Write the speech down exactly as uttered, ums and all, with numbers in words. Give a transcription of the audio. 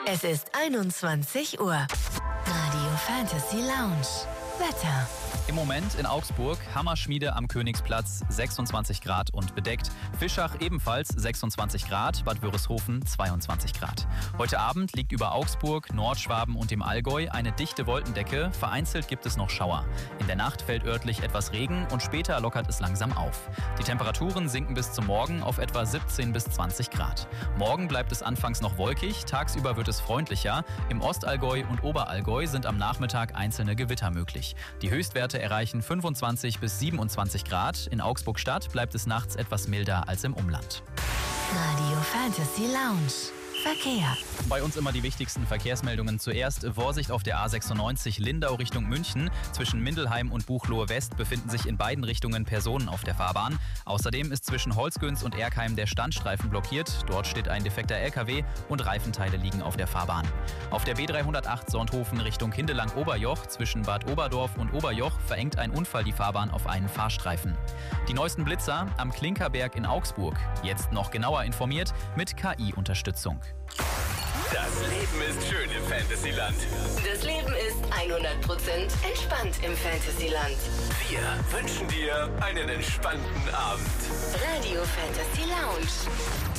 Es ist einundzwanzig Uhr. Radio Fantasy Lounge. Wetter. Im Moment in Augsburg, Hammerschmiede am Königsplatz sechsundzwanzig Grad und bedeckt. Fischach ebenfalls sechsundzwanzig Grad, Bad Wörishofen zweiundzwanzig Grad. Heute Abend liegt über Augsburg, Nordschwaben und dem Allgäu eine dichte Wolkendecke. Vereinzelt gibt es noch Schauer. In der Nacht fällt örtlich etwas Regen und später lockert es langsam auf. Die Temperaturen sinken bis zum Morgen auf etwa siebzehn bis zwanzig Grad. Morgen bleibt es anfangs noch wolkig, tagsüber wird es freundlicher. Im Ostallgäu und Oberallgäu sind am Nachmittag einzelne Gewitter möglich. Die Höchstwerte erreichen fünfundzwanzig bis siebenundzwanzig Grad. In Augsburg-Stadt bleibt es nachts etwas milder als im Umland. Radio Fantasy Lounge. Verkehr. Bei uns immer die wichtigsten Verkehrsmeldungen. Zuerst Vorsicht auf der A sechsundneunzig Lindau Richtung München. Zwischen Mindelheim und Buchloe West befinden sich in beiden Richtungen Personen auf der Fahrbahn. Außerdem ist zwischen Holzgöns und Erkheim der Standstreifen blockiert. Dort steht ein defekter L K W und Reifenteile liegen auf der Fahrbahn. Auf der B dreihundertacht Sonthofen Richtung Hindelang-Oberjoch zwischen Bad Oberdorf und Oberjoch verengt ein Unfall die Fahrbahn auf einen Fahrstreifen. Die neuesten Blitzer am Klinkerberg in Augsburg. Jetzt noch genauer informiert mit K I-Unterstützung. Das Leben ist schön im Fantasyland. Das Leben ist hundert Prozent entspannt im Fantasyland. Wir wünschen dir einen entspannten Abend. Radio Fantasy Lounge.